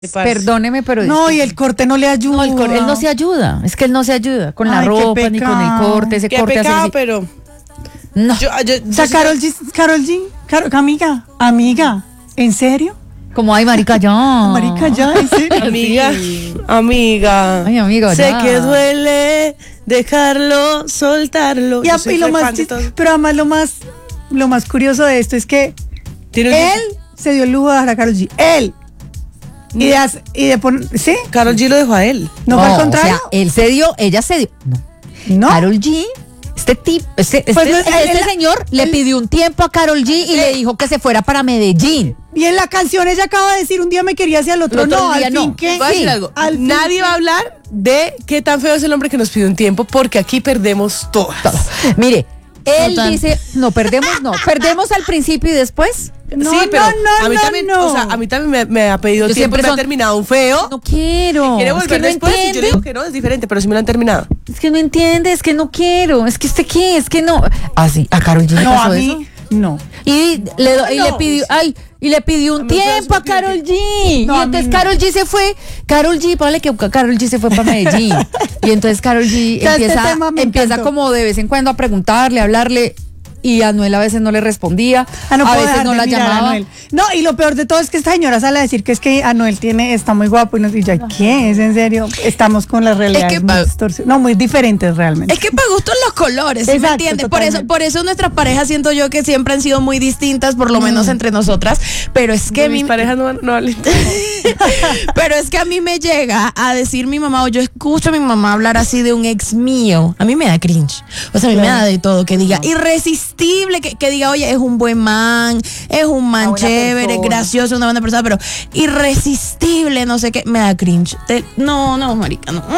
Perdóneme, pero... No, y el corte no le ayuda. No, él no se ayuda. Es que él no se ayuda con la Ay, qué ropa ni con el corte. Ese Qué corte pecado, así. pero... No. O sea, Karol G, amiga, ¿en serio? Como, ay, marica, ya. Marica, ya, ¿en serio? Amiga, Sí. amiga. Ay, amigo, Sé ya. que duele dejarlo, soltarlo. Yo soy Y lo re más fan de todo. pero además lo más curioso de esto es que Tiene- él se dio el lujo de dejar a Karol G. Él. Y de poner, ¿sí? Karol G lo dejó a él. No fue al O contrario. sea, él se dio, ella se dio. No. No. Karol G, este Pues no es- él- señor le pidió un tiempo a Karol G y le dijo que se fuera para Medellín. Y en la canción ella acaba de decir un día me quería hacia el otro. El otro No, día al no. fin que. Voy a decir algo. al fin Nadie que- va a hablar de qué tan feo es el hombre que nos pide un tiempo, porque aquí perdemos todas. Mire, él Total. dice, perdemos al principio y después. No, sí, pero no, a mí no, también, no. o sea, a mí también me ha pedido Yo tiempo siempre y me ha son- terminado un feo. No quiero. Quiere Es volver que no después y yo entiende. digo que no, es diferente, pero sí me lo han terminado. Es que no entiende, es que no quiero. Es que usted qué, es que no. Así, a Karol G le No, pasó a eso. mí, no. Y le pidió, y le pidió un A mí todas tiempo me a Karol G. No, y a entonces mí no. Karol G se fue. Karol G, póngale que Karol G se fue para Medellín. Y entonces Karol G Ya, este tema me empieza encantó. como de vez en cuando a preguntarle, a hablarle. Y Anuel a veces no le respondía. Ah, no a puedo veces dejar no de la mirar a llamaba. Anuel. No, y lo peor de todo es que esta señora sale a decir que es que Anuel está muy guapo y yo, ¿qué? ¿Es en serio? Estamos con las realidades que muy pa- no, muy diferentes realmente. Es que para gustos los colores, ¿sí me Exacto, entiendes? totalmente. Por eso nuestras parejas siento yo que siempre han sido muy distintas, por lo menos entre nosotras, pero es que Mis parejas no valen. pero es que a mí me llega a decir mi mamá, o yo escucho a mi mamá hablar así de un ex mío, a mí me da cringe. O sea, a mí me da de todo, que diga irresistible, que diga, oye, es un buen man, es un man Una buena chévere, persona. gracioso, una buena persona, pero irresistible, no sé qué, me da cringe. No, marica, no.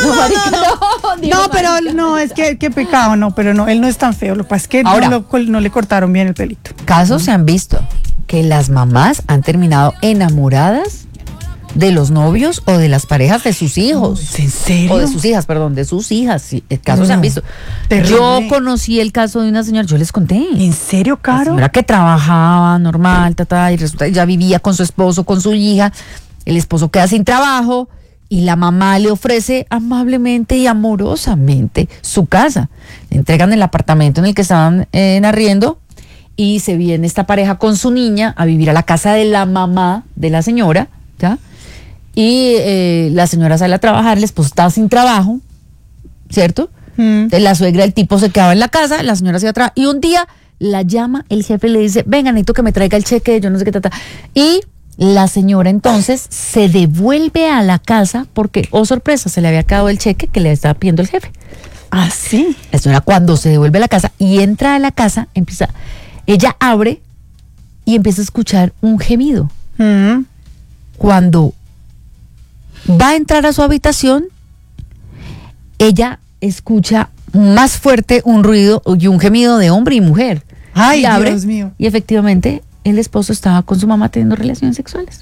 No, pero no, es que qué pecado, no, pero no, él no es tan feo. Lo que pasa es que Ahora. no le cortaron bien el pelito. Casos se han visto que las mamás han terminado enamoradas de los novios o de las parejas de sus hijos. ¿En serio? O de sus hijas, perdón, de sus hijas. Sí, casos se han No, visto. terrible. Yo conocí el caso de una señora, yo les conté. ¿En serio, La Caro? señora que trabajaba normal, y resulta que ya vivía con su esposo, con su hija. El esposo queda sin trabajo y la mamá le ofrece amablemente y amorosamente su casa. Le entregan el apartamento en el que estaban en arriendo y se viene esta pareja con su niña a vivir a la casa de la mamá de la señora, ¿ya? Y la señora sale a trabajar, el esposo estaba sin trabajo, ¿cierto? Entonces, la suegra del tipo se quedaba en la casa, la señora se iba a trabajar y un día la llama el jefe y le dice, venga, necesito que me traiga el cheque, yo no sé qué trata. Y la señora entonces se devuelve a la casa porque, oh sorpresa, se le había acabado el cheque que le estaba pidiendo el jefe. Ah, sí. La señora cuando se devuelve a la casa y entra a la casa, ella abre y empieza a escuchar un gemido. Mm. Cuando va a entrar a su habitación, ella escucha más fuerte un ruido y un gemido de hombre y mujer. Ay, y abre, Dios mío. y efectivamente el esposo estaba con su mamá teniendo relaciones sexuales.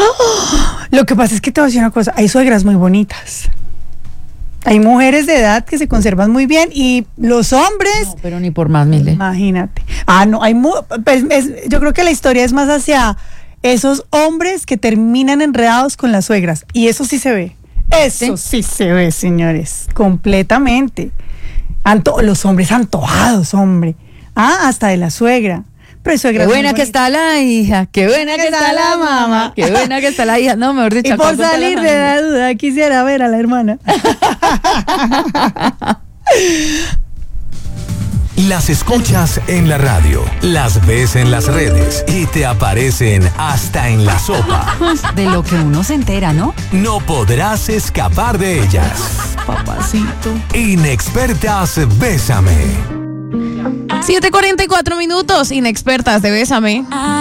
Lo que pasa es que te voy a decir una cosa, hay suegras muy bonitas. Hay mujeres de edad que se conservan muy bien y los hombres, No, pero ni por más, Mile. imagínate. Ah, no, yo creo que la historia es más hacia esos hombres que terminan enredados con las suegras. Y eso sí se ve. Eso sí se ve, señores. Completamente. Los hombres antojados, hombre. Ah, hasta de la suegra. Pero hay Qué suegras buena muy que está la hija, qué buena que está la mamá, qué buena que está la hija. No, mejor dicho. Y por acá salir de la duda, quisiera ver a la hermana. Las escuchas en la radio, las ves en las redes y te aparecen hasta en la sopa. De lo que uno se entera, ¿no? No podrás escapar de ellas. Papacito. Inexpertas Bésame. 7:44 minutos, inexpertas de Bésame.